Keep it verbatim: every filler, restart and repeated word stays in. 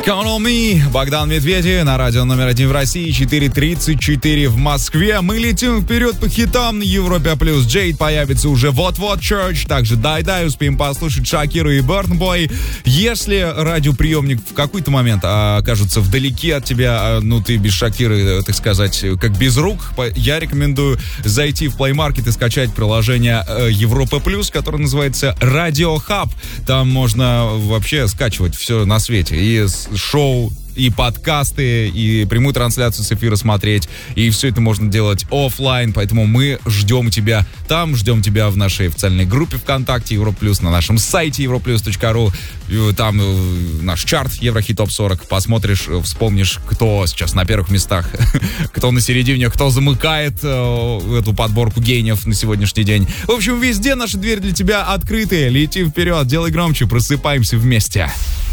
Count on me, Богдан Медведев на радио номер один в России, четыре тридцать четыре в Москве. Мы летим вперед по хитам на Европе плюс. Джейд появится уже вот-вот, Church, также Дай-Дай, успеем послушать Шакиру и Burna Boy. Если радиоприемник в какой-то момент окажется вдалеке от тебя, ну ты без Шакиры, так сказать, как без рук, я рекомендую зайти в Play Market и скачать приложение Европа плюс, которое называется Radio Hub. Там можно вообще скачивать все на свете. И шоу, и подкасты, и прямую трансляцию с эфира смотреть, и все это можно делать офлайн, поэтому мы ждем тебя там, ждем тебя в нашей официальной группе ВКонтакте Европа плюс, на нашем сайте европа плюс точка ру, там наш чарт Еврохит топ сорок, посмотришь, вспомнишь, кто сейчас на первых местах, кто на середине, кто замыкает эту подборку гениев на сегодняшний день. В общем, везде наши двери для тебя открыты, лети вперед, делай громче, просыпаемся вместе.